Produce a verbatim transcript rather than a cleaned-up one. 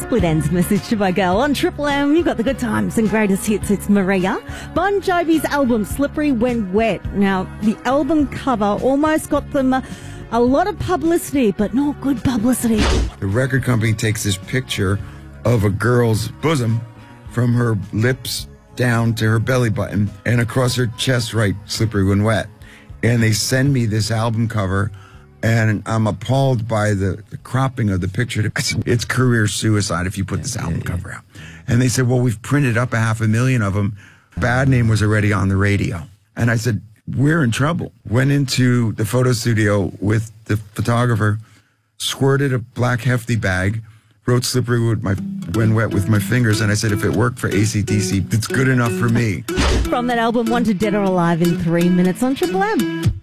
Split Ends message to my girl on Triple M. You've got the good times and greatest hits. It's Maria. Bon Jovi's album, Slippery When Wet. Now, the album cover almost got them a, a lot of publicity, but not good publicity. The record company takes this picture of a girl's bosom from her lips down to her belly button and across her chest, right, slippery when wet. And they send me this album cover, and I'm appalled by the, the cropping of the picture. It's career suicide if you put this album cover out. And they said, well, we've printed up a half a million of them. Bad Name was already on the radio. And I said, we're in trouble. Went into the photo studio with the photographer, squirted a black hefty bag, wrote Slippery with my, When Wet with my fingers, and I said, if it worked for A C D C, it's good enough for me. From that album, Wanted Dead or Alive in three minutes on Triple M.